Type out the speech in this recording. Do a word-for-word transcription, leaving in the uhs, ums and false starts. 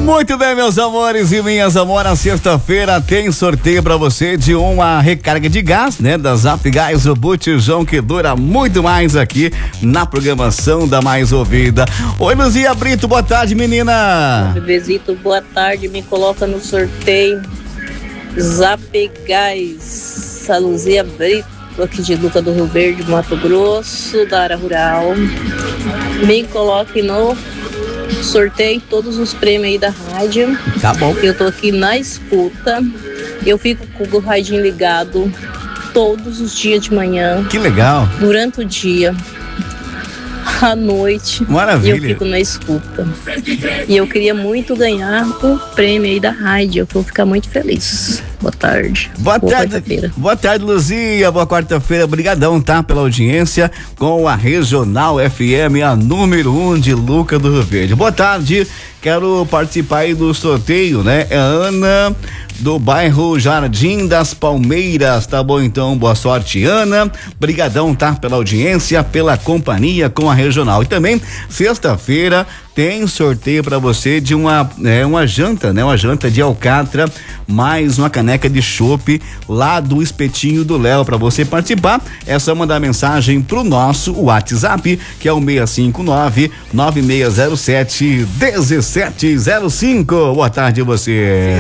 Muito bem, meus amores e minhas amoras, sexta-feira tem sorteio pra você de uma recarga de gás, né? Da Zap Gás, o botijão que dura muito mais aqui na programação da Mais Ouvida. Oi, Luzia Brito, boa tarde, menina. Bebezito, boa tarde, me coloca no sorteio Zap Gás, a Luzia Brito, aqui de Duca do Rio Verde, Mato Grosso, da área rural. Me coloque no sorteio todos os prêmios aí da rádio. Tá bom. Eu tô aqui na escuta. Eu fico com o radinho ligado todos os dias de manhã. Que legal. Durante o dia, à noite. Maravilha. Eu fico na escuta. E eu queria muito ganhar o prêmio aí da rádio. Eu vou ficar muito feliz. Boa tarde. Boa, boa tarde. quarta-feira. Boa tarde, Luzia. Boa quarta-feira. Obrigadão, tá? Pela audiência com a Regional F M, a número um de Luca do Rio Verde. Boa tarde. Quero participar aí do sorteio, né? É a Ana do bairro Jardim das Palmeiras, tá bom? Então, boa sorte, Ana. Brigadão, tá? Pela audiência, pela companhia com a Regional. E também, sexta-feira, tem sorteio para você de uma, é, uma janta, né? Uma janta de alcatra, mais uma caneca de chopp lá do Espetinho do Léo. Para você participar, é só mandar mensagem pro nosso WhatsApp, que é o seis cinco nove, nove seis zero sete, um sete zero cinco. Boa tarde, você.